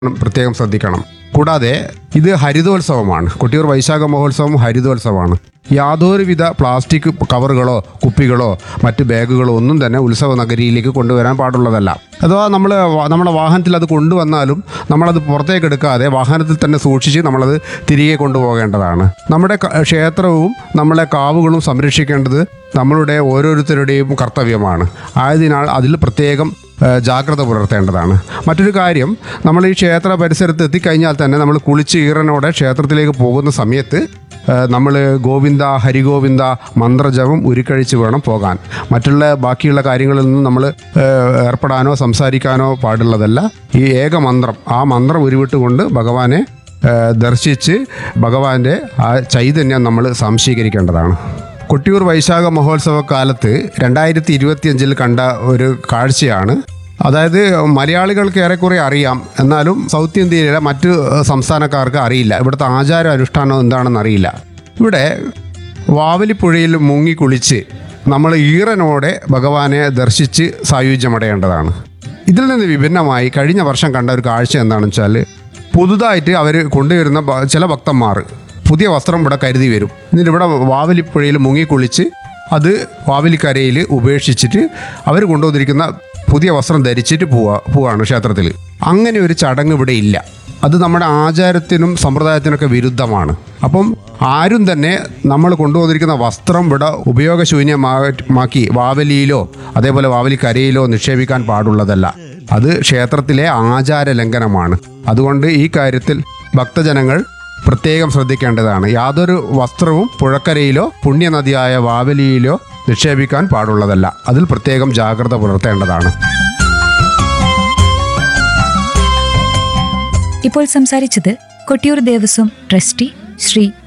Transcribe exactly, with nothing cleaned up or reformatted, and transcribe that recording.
പ്രത്യേകം ശ്രദ്ധിക്കണം. കൂടാതെ ഇത് ഹരിതോത്സവമാണ്. കൊട്ടിയൂർ വൈശാഖ മഹോത്സവം ഹരിതോത്സവമാണ്. യാതൊരുവിധ പ്ലാസ്റ്റിക് കവറുകളോ കുപ്പികളോ മറ്റ് ബാഗുകളോ ഒന്നും തന്നെ ഉത്സവ നഗരിയിലേക്ക് കൊണ്ടുവരാൻ പാടുള്ളതല്ല. അഥവാ നമ്മൾ നമ്മുടെ വാഹനത്തിൽ അത് കൊണ്ടുവന്നാലും നമ്മളത് പുറത്തേക്ക് എടുക്കാതെ വാഹനത്തിൽ തന്നെ സൂക്ഷിച്ച് നമ്മളത് തിരികെ കൊണ്ടുപോകേണ്ടതാണ്. നമ്മുടെ ക- ക്ഷേത്രവും നമ്മളെ കാവുകളും സംരക്ഷിക്കേണ്ടത് നമ്മളുടെ ഓരോരുത്തരുടെയും കർത്തവ്യമാണ്. ആയതിനാൽ അതിൽ പ്രത്യേകം ഏഹ്, ജാഗ്രത പുലർത്തേണ്ടതാണ്. മറ്റൊരു കാര്യം, നമ്മൾ ഈ ക്ഷേത്ര പരിസരത്ത് എത്തിക്കഴിഞ്ഞാൽ തന്നെ നമ്മൾ കുളിച്ച് ഈറനോടെ ക്ഷേത്രത്തിലേക്ക് പോകുന്ന സമയത്ത് നമ്മൾ ഗോവിന്ദ ഹരിഗോവിന്ദ മന്ത്രജപം ഉരുക്കഴിച്ച് വേണം പോകാൻ. മറ്റുള്ള ബാക്കിയുള്ള കാര്യങ്ങളിൽ നിന്നും നമ്മൾ ഏർപ്പെടാനോ സംസാരിക്കാനോ പാടുള്ളതല്ല. ഈ ഏക മന്ത്രം, ആ മന്ത്രം ഉരുവിട്ടുകൊണ്ട് ഭഗവാനെ ഏഹ്, ദർശിച്ച് ഭഗവാന്റെ ആ ചൈതന്യം നമ്മൾ സംശീകരിക്കേണ്ടതാണ്. കൊട്ടിയൂർ വൈശാഖ മഹോത്സവ കാലത്ത് രണ്ടായിരത്തി ഇരുപത്തിയഞ്ചിൽ കണ്ട ഒരു കാഴ്ചയാണ്. അതായത് മലയാളികൾക്ക് ഏറെക്കുറെ അറിയാം, എന്നാലും സൗത്ത് ഇന്ത്യയിലെ മറ്റ് സംസ്ഥാനക്കാർക്ക് അറിയില്ല. ഇവിടുത്തെ ആചാര അനുഷ്ഠാനം എന്താണെന്ന് അറിയില്ല. ഇവിടെ വാവലിപ്പുഴയിൽ മുങ്ങി കുളിച്ച് നമ്മൾ ഈറനോടെ ഭഗവാനെ ദർശിച്ച് സായുജ്യമടയേണ്ടതാണ്. ഇതിൽ നിന്ന് വിഭിന്നമായി കഴിഞ്ഞ വർഷം കണ്ട ഒരു കാഴ്ച എന്താണെന്ന് വെച്ചാൽ, പുതുതായിട്ട് അവർ കൊണ്ടുവരുന്ന ഭ- ചില ഭക്തന്മാർ പുതിയ വസ്ത്രം ഇവിടെ കരുതി വരും. എന്നിട്ട് ഇവിടെ വാവലിപ്പുഴയിൽ മുങ്ങിക്കുളിച്ച് അത് വാവലിക്കരയിൽ ഉപേക്ഷിച്ചിട്ട് അവർ കൊണ്ടുവന്നിരിക്കുന്ന പുതിയ വസ്ത്രം ധരിച്ചിട്ട് പോവാ പോവാണ് ക്ഷേത്രത്തിൽ. അങ്ങനെ ഒരു ചടങ്ങ് ഇവിടെ ഇല്ല. അത് നമ്മുടെ ആചാരത്തിനും സമ്പ്രദായത്തിനൊക്കെ വിരുദ്ധമാണ്. അപ്പം ആരും തന്നെ നമ്മൾ കൊണ്ടുവന്നിരിക്കുന്ന വസ്ത്രം ഇവിടെ ഉപയോഗശൂന്യമാക്കി വാവലിയിലോ അതേപോലെ വാവലിക്കരയിലോ നിക്ഷേപിക്കാൻ പാടുള്ളതല്ല. അത് ക്ഷേത്രത്തിലെ ആചാര ലംഘനമാണ്. അതുകൊണ്ട് ഈ കാര്യത്തിൽ ഭക്തജനങ്ങൾ പ്രത്യേകം ശ്രദ്ധിക്കേണ്ടതാണ്. യാതൊരു വസ്ത്രവും പുഴക്കരയിലോ പുണ്യനദിയായ വാവലിയിലോ നിക്ഷേപിക്കാൻ പാടുള്ളതല്ല. അതിൽ പ്രത്യേകം ജാഗ്രത പുലർത്തേണ്ടതാണ്. ഇപ്പോൾ സംസാരിച്ചത് കൊട്ടിയൂർ ദേവസ്വം ട്രസ്റ്റി ശ്രീ